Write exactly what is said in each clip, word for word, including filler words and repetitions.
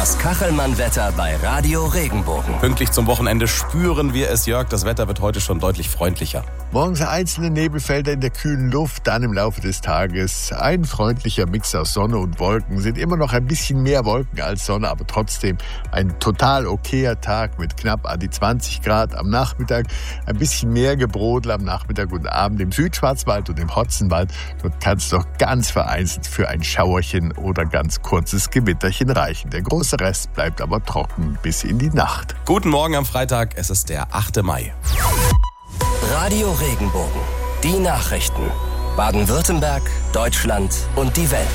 Das Kachelmann-Wetter bei Radio Regenbogen. Pünktlich zum Wochenende spüren wir es, Jörg. Das Wetter wird heute schon deutlich freundlicher. Morgens einzelne Nebelfelder in der kühlen Luft, dann im Laufe des Tages ein freundlicher Mix aus Sonne und Wolken. Sind immer noch ein bisschen mehr Wolken als Sonne, aber trotzdem ein total okayer Tag mit knapp an die zwanzig Grad. Am Nachmittag ein bisschen mehr Gebrodel am Nachmittag und Abend im Südschwarzwald und im Hotzenwald. Dort kann es doch ganz vereinzelt für ein Schauerchen oder ganz kurzes Gewitterchen reichen. Der große Rest bleibt aber trocken bis in die Nacht. Guten Morgen am Freitag, es ist der achte Mai. Radio Regenbogen. Die Nachrichten. Baden-Württemberg, Deutschland und die Welt.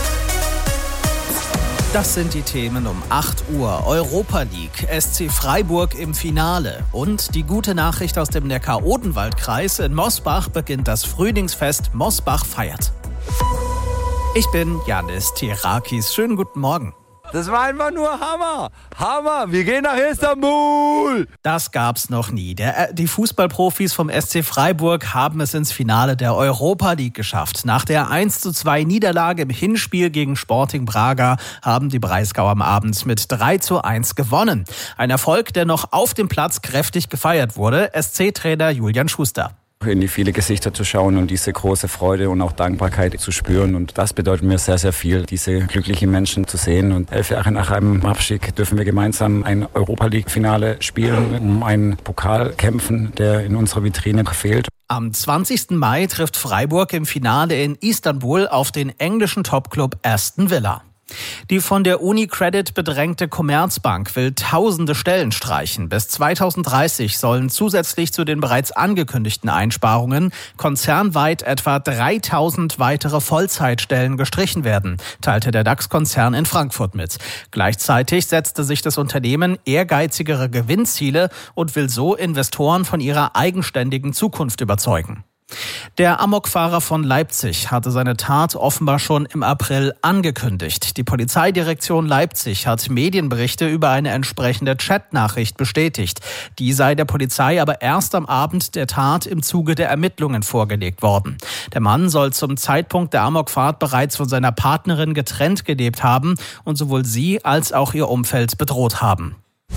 Das sind die Themen um acht Uhr. Europa League, S C Freiburg im Finale. Und die gute Nachricht aus dem Neckar-Odenwald-Kreis. In Mosbach beginnt das Frühlingsfest Mosbach feiert. Ich bin Janis Tirakis. Schönen guten Morgen. Das war einfach nur Hammer. Hammer, wir gehen nach Istanbul. Das gab's noch nie. Der, die Fußballprofis vom S C Freiburg haben es ins Finale der Europa League geschafft. Nach der eins zu zwei Niederlage im Hinspiel gegen Sporting Braga haben die Breisgauer am Abend mit drei zu eins gewonnen. Ein Erfolg, der noch auf dem Platz kräftig gefeiert wurde. S C-Trainer Julian Schuster. In die viele Gesichter zu schauen und diese große Freude und auch Dankbarkeit zu spüren. Und das bedeutet mir sehr, sehr viel, diese glücklichen Menschen zu sehen. Und elf Jahre nach einem Abstieg dürfen wir gemeinsam ein Europa-League-Finale spielen, um einen Pokal kämpfen, der in unserer Vitrine fehlt. Am zwanzigsten Mai trifft Freiburg im Finale in Istanbul auf den englischen Topclub Aston Villa. Die von der UniCredit bedrängte Commerzbank will tausende Stellen streichen. Bis zweitausenddreißig sollen zusätzlich zu den bereits angekündigten Einsparungen konzernweit etwa dreitausend weitere Vollzeitstellen gestrichen werden, teilte der DAX-Konzern in Frankfurt mit. Gleichzeitig setzte sich das Unternehmen ehrgeizigere Gewinnziele und will so Investoren von ihrer eigenständigen Zukunft überzeugen. Der Amokfahrer von Leipzig hatte seine Tat offenbar schon im April angekündigt. Die Polizeidirektion Leipzig hat Medienberichte über eine entsprechende Chatnachricht bestätigt. Die sei der Polizei aber erst am Abend der Tat im Zuge der Ermittlungen vorgelegt worden. Der Mann soll zum Zeitpunkt der Amokfahrt bereits von seiner Partnerin getrennt gelebt haben und sowohl sie als auch ihr Umfeld bedroht haben.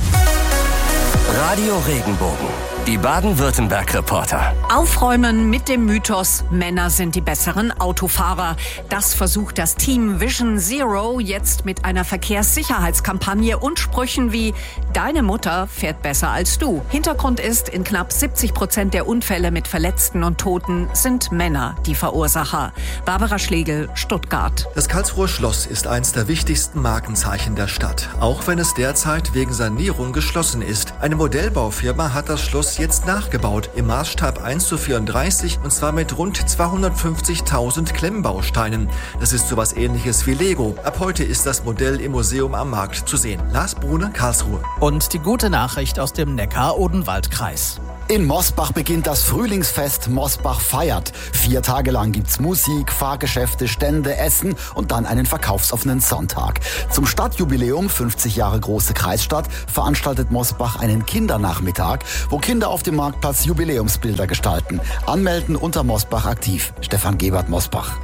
Radio Regenbogen. Die Baden-Württemberg-Reporter. Aufräumen mit dem Mythos, Männer sind die besseren Autofahrer. Das versucht das Team Vision Zero jetzt mit einer Verkehrssicherheitskampagne und Sprüchen wie "Deine Mutter fährt besser als du". Hintergrund ist, in knapp siebzig Prozent der Unfälle mit Verletzten und Toten sind Männer die Verursacher. Barbara Schlegel, Stuttgart. Das Karlsruher Schloss ist eines der wichtigsten Markenzeichen der Stadt, auch wenn es derzeit wegen Sanierung geschlossen ist. Eine Modellbaufirma hat das Schloss jetzt nachgebaut, im Maßstab eins zu vierunddreißig, und zwar mit rund zweihundertfünfzigtausend Klemmbausteinen. Das ist sowas Ähnliches wie Lego. Ab heute ist das Modell im Museum am Markt zu sehen. Lars Brune, Karlsruhe. Und die gute Nachricht aus dem Neckar-Odenwald-Kreis. In Mosbach beginnt das Frühlingsfest Mosbach feiert. Vier Tage lang gibt's Musik, Fahrgeschäfte, Stände, Essen und dann einen verkaufsoffenen Sonntag. Zum Stadtjubiläum fünfzig Jahre große Kreisstadt veranstaltet Mosbach einen Kindernachmittag, wo Kinder auf dem Marktplatz Jubiläumsbilder gestalten. Anmelden unter Mosbach aktiv. Stefan Gebert, Mosbach.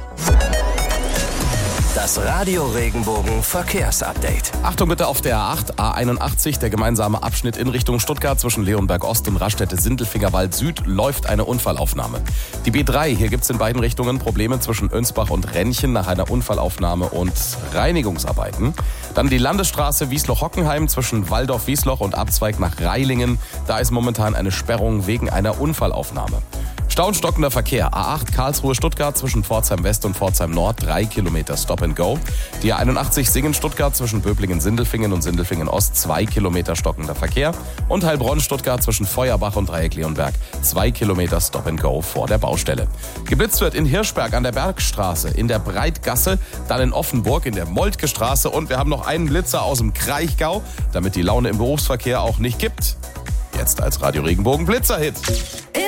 Das Radio Regenbogen Verkehrsupdate. Achtung bitte auf der A acht, A einundachtzig, der gemeinsame Abschnitt in Richtung Stuttgart zwischen Leonberg Ost und Raststätte-Sindelfingerwald Süd läuft eine Unfallaufnahme. Die B drei, hier gibt es in beiden Richtungen Probleme zwischen Önsbach und Rennchen nach einer Unfallaufnahme und Reinigungsarbeiten. Dann die Landesstraße Wiesloch-Hockenheim zwischen Waldorf-Wiesloch und Abzweig nach Reilingen. Da ist momentan eine Sperrung wegen einer Unfallaufnahme. Stau und stockender Verkehr. A acht Karlsruhe-Stuttgart zwischen Pforzheim West und Pforzheim Nord, drei Kilometer Stop and Go. Die A einundachtzig Singen-Stuttgart zwischen Böblingen-Sindelfingen und Sindelfingen-Ost, zwei Kilometer stockender Verkehr. Und Heilbronn-Stuttgart zwischen Feuerbach und Dreieck-Leonberg, zwei Kilometer Stop and Go vor der Baustelle. Geblitzt wird in Hirschberg an der Bergstraße, in der Breitgasse, dann in Offenburg in der Moltke Straße und wir haben noch einen Blitzer aus dem Kraichgau, damit die Laune im Berufsverkehr auch nicht kippt. Jetzt als Radio Regenbogen Blitzerhit.